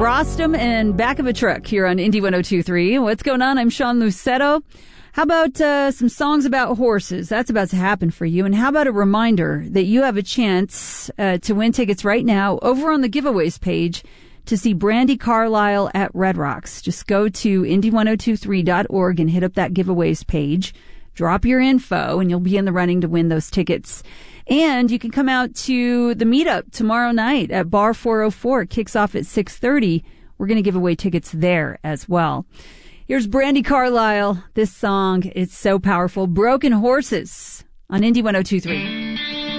Rostam and Back of a Truck here on Indy 102.3. What's going on? I'm Sean Lucetto. How about some songs about horses? That's about to happen for you. And how about a reminder that you have a chance to win tickets right now over on the giveaways page to see Brandi Carlile at Red Rocks. Just go to indy1023.org and hit up that giveaways page. Drop your info, and you'll be in the running to win those tickets. And you can come out to the meetup tomorrow night at Bar 404. It kicks off at 6:30. We're going to give away tickets there as well. Here's Brandi Carlile. This song is so powerful. Broken Horses on Indy 102.3.